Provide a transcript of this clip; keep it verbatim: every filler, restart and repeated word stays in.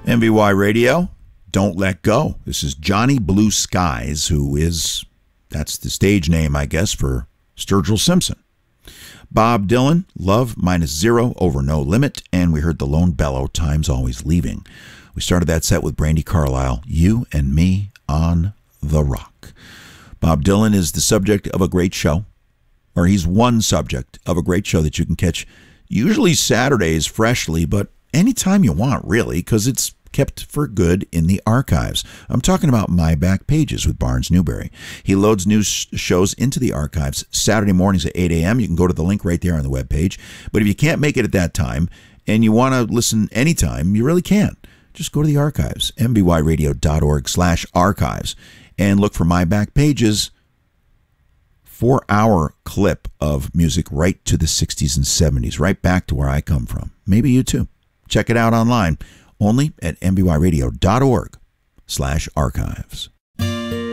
M V Y Radio, Don't Let Go. This is Johnny Blue Skies, who is, that's the stage name, I guess, for Sturgill Simpson. Bob Dylan, Love Minus Zero, Over No Limit, and we heard The Lone Bellow, Time's Always Leaving. We started that set with Brandi Carlile, You and Me on the Rock. Bob Dylan is the subject of a great show, or he's one subject of a great show that you can catch usually Saturdays freshly, but anytime you want, really, because it's kept for good in the archives. I'm talking about My Back Pages with Barnes Newberry. He loads new sh- shows into the archives Saturday mornings at eight a.m. You can go to the link right there on the webpage. But if you can't make it at that time and you want to listen anytime, you really can. Just go to the archives, m b y radio dot org slash archives, and look for My Back Pages. Four-hour clip of music right to the sixties and seventies, right back to where I come from. Maybe you too. Check it out online, only at m b y radio dot org slash archives.